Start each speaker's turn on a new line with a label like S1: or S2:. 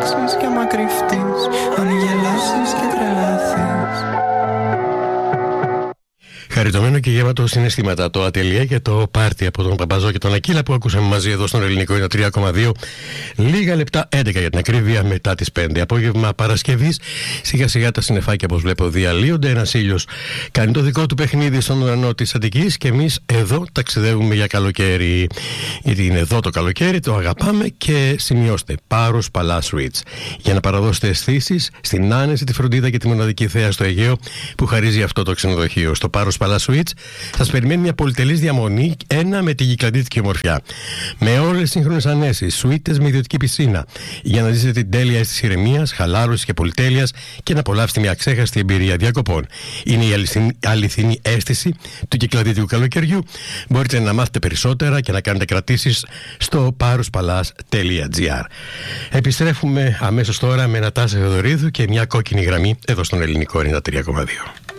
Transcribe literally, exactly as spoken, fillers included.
S1: γελάσεις και άμα κρυφτείς, αν γελάσεις και τρελαθείς.
S2: Χαριτωμένο και γεμάτο συναισθήματα το ατελιέ και το πάρτι από τον Παπαζό και τον Ακύλα που ακούσαμε μαζί εδώ στον Ελληνικό είναι τρία κόμμα δύο. Λίγα λεπτά, έντεκα για την ακρίβεια, μετά τις πέντε. Απόγευμα Παρασκευής. Σιγά σιγά τα συννεφάκια, όπως βλέπω, διαλύονται. Ένας ήλιος κάνει το δικό του παιχνίδι στον ουρανό της Αττικής και εμείς εδώ ταξιδεύουμε για καλοκαίρι. Γιατί είναι εδώ το καλοκαίρι, το αγαπάμε και σημειώστε. Πάρος Παλά Suites. Για να παραδώσετε αισθήσεις στην άνεση, τη φροντίδα και τη μοναδική θέα στο Αιγαίο που χαρίζει αυτό το ξενοδοχείο. Στο Πάρος Παλά Suites σας περιμένει μια πολυτελής διαμονή, ένα με τη κυκλαδίτικη ομορφιά. Με όλες τις σύγχρονες ανέσεις, σουίτες με ιδιωτική πισίνα. Για να ζήσετε την τέλεια αίσθηση ηρεμίας, χαλάρωσης και πολυτέλειας και να απολαύσετε μια ξέχαστη εμπειρία διακοπών. Είναι η αληθινή, αληθινή αίσθηση του κυκλαδίτικου καλοκαιριού. Μπορείτε να μάθετε περισσότερα και να κάνετε κρατήσεις στο πάροσπαλάς τελεία τζι άρ. Επιστρέφουμε αμέσως τώρα με Νατάσα Θεοδωρίδου και μια κόκκινη γραμμή εδώ στον Ελληνικό ενενήντα τρία κόμμα δύο.